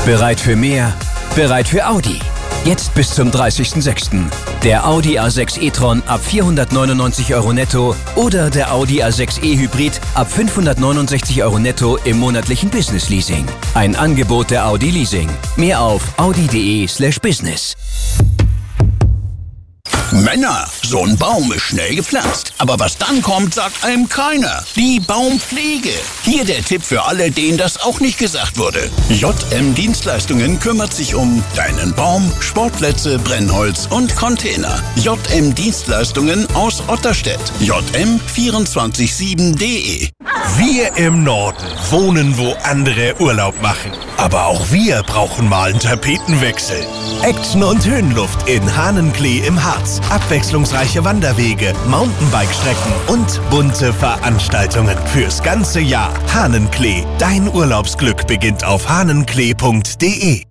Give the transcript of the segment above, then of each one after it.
Bereit für mehr? Bereit für Audi? Jetzt bis zum 30.06. Der Audi A6 e-tron ab 499 € netto oder der Audi A6 e-Hybrid ab 569 € netto im monatlichen Business-Leasing. Ein Angebot der Audi Leasing. Mehr auf audi.de/business. Männer, so ein Baum ist schnell gepflanzt. Aber was dann kommt, sagt einem keiner. Die Baumpflege. Hier der Tipp für alle, denen das auch nicht gesagt wurde. JM Dienstleistungen kümmert sich um deinen Baum, Sportplätze, Brennholz und Container. JM Dienstleistungen aus Otterstedt. jm247.de. Wir im Norden wohnen, wo andere Urlaub machen. Aber auch wir brauchen mal einen Tapetenwechsel. Action und Höhenluft in Hahnenklee im Harz. Abwechslungsreiche Wanderwege, Mountainbike-Strecken und bunte Veranstaltungen fürs ganze Jahr. Hahnenklee, dein Urlaubsglück beginnt auf hahnenklee.de.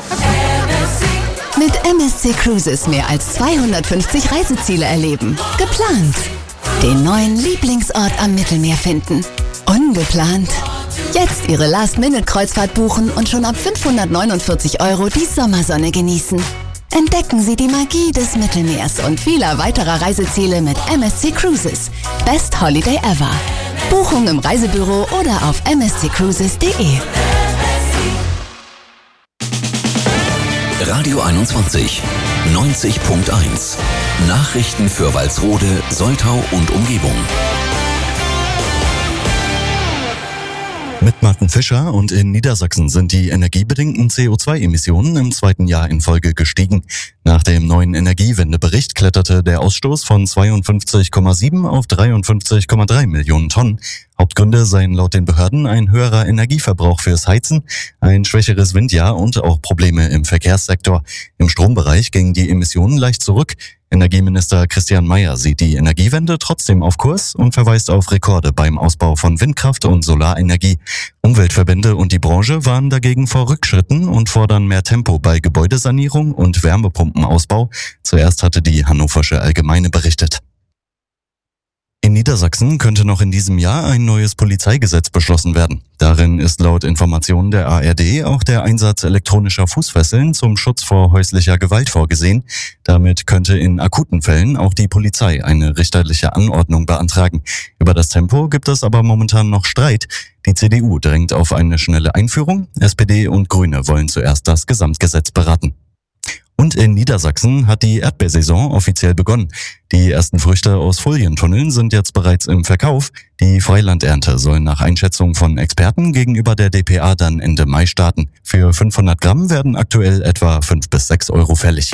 Mit MSC Cruises mehr als 250 Reiseziele erleben. Geplant. Den neuen Lieblingsort am Mittelmeer finden. Ungeplant. Jetzt Ihre Last-Minute-Kreuzfahrt buchen und schon ab 549 € die Sommersonne genießen. Entdecken Sie die Magie des Mittelmeers und vieler weiterer Reiseziele mit MSC Cruises. Best Holiday ever. Buchung im Reisebüro oder auf msccruises.de. Radio 21, 90.1. Nachrichten für Walsrode, Soltau und Umgebung. Mit Martin Fischer und in Niedersachsen sind die energiebedingten CO2-Emissionen im zweiten Jahr in Folge gestiegen. Nach dem neuen Energiewendebericht kletterte der Ausstoß von 52,7 auf 53,3 Millionen Tonnen. Hauptgründe seien laut den Behörden ein höherer Energieverbrauch fürs Heizen, ein schwächeres Windjahr und auch Probleme im Verkehrssektor. Im Strombereich gingen die Emissionen leicht zurück. Energieminister Christian Mayer sieht die Energiewende trotzdem auf Kurs und verweist auf Rekorde beim Ausbau von Windkraft und Solarenergie. Umweltverbände und die Branche warnen dagegen vor Rückschritten und fordern mehr Tempo bei Gebäudesanierung und Wärmepumpenausbau. Zuerst hatte die Hannoversche Allgemeine berichtet. In Niedersachsen könnte noch in diesem Jahr ein neues Polizeigesetz beschlossen werden. Darin ist laut Informationen der ARD auch der Einsatz elektronischer Fußfesseln zum Schutz vor häuslicher Gewalt vorgesehen. Damit könnte in akuten Fällen auch die Polizei eine richterliche Anordnung beantragen. Über das Tempo gibt es aber momentan noch Streit. Die CDU drängt auf eine schnelle Einführung. SPD und Grüne wollen zuerst das Gesamtgesetz beraten. Und in Niedersachsen hat die Erdbeersaison offiziell begonnen. Die ersten Früchte aus Folientunneln sind jetzt bereits im Verkauf. Die Freilandernte soll nach Einschätzung von Experten gegenüber der dpa dann Ende Mai starten. Für 500 Gramm werden aktuell etwa 5 bis 6 € fällig.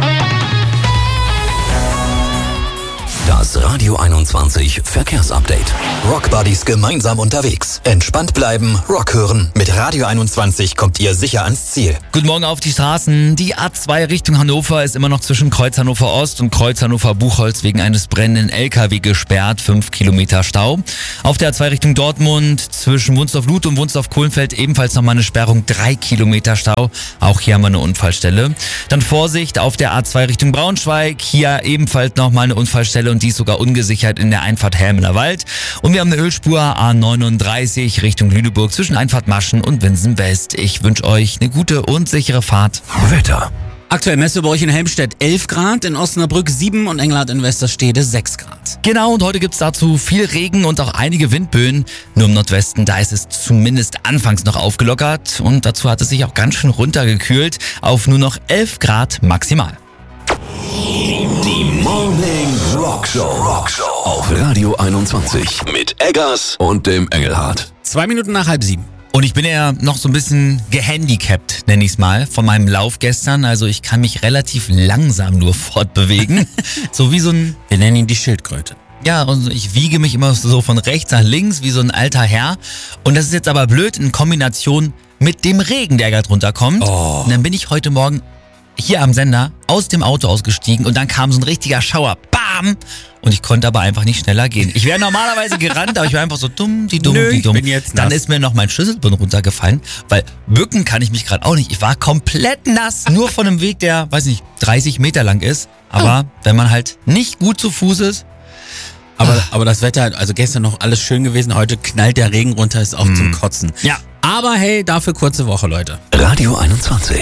Das Radio 21 Verkehrsupdate. Rock Buddies gemeinsam unterwegs. Entspannt bleiben, Rock hören. Mit Radio 21 kommt ihr sicher ans Ziel. Guten Morgen auf die Straßen. Die A2 Richtung Hannover ist immer noch zwischen Kreuz Hannover Ost und Kreuz Hannover Buchholz wegen eines brennenden LKW gesperrt. 5 Kilometer Stau. Auf der A2 Richtung Dortmund zwischen Wunsdorf-Luth und Wunsdorf-Kohlenfeld ebenfalls nochmal eine Sperrung. 3 Kilometer Stau. Auch hier haben wir eine Unfallstelle. Dann Vorsicht auf der A2 Richtung Braunschweig. Hier ebenfalls nochmal eine Unfallstelle und die ist sogar ungesichert in der Einfahrt Helmener Wald. Und wir haben eine Ölspur A39 Richtung Lüneburg zwischen Einfahrt Maschen und Winsen West. Ich wünsche euch eine gute und sichere Fahrt. Wetter. Aktuell Messe bei euch in Helmstedt 11 Grad, in Osnabrück 7 und Engelhardt in Westerstede 6 Grad. Genau, und heute gibt's dazu viel Regen und auch einige Windböen. Nur im Nordwesten, da ist es zumindest anfangs noch aufgelockert. Und dazu hat es sich auch ganz schön runtergekühlt auf nur noch 11 Grad maximal. Die Morning Rockshow auf Radio 21 mit Eggers und dem Engelhardt. 2 Minuten nach 6:30. Und ich bin ja noch so ein bisschen gehandicapt, nenne ich es mal, von meinem Lauf gestern. Also ich kann mich relativ langsam nur fortbewegen. So wie so ein... Wir nennen ihn die Schildkröte. Ja, und ich wiege mich immer so von rechts nach links wie so ein alter Herr. Und das ist jetzt aber blöd in Kombination mit dem Regen, der gerade runterkommt. Oh. Und dann bin ich heute Morgen hier am Sender aus dem Auto ausgestiegen und dann kam so ein richtiger Schauer. Bam! Und ich konnte aber einfach nicht schneller gehen. Ich wäre normalerweise gerannt, aber ich war einfach so dumm. Dann ist mir noch mein Schlüsselbund runtergefallen, weil bücken kann ich mich gerade auch nicht. Ich war komplett nass, nur von einem Weg, der, 30 Meter lang ist. Aber wenn man halt nicht gut zu Fuß ist, Aber das Wetter, also gestern noch alles schön gewesen, heute knallt der Regen runter, ist auch zum Kotzen. Ja. Aber hey, dafür kurze Woche, Leute. Radio 21.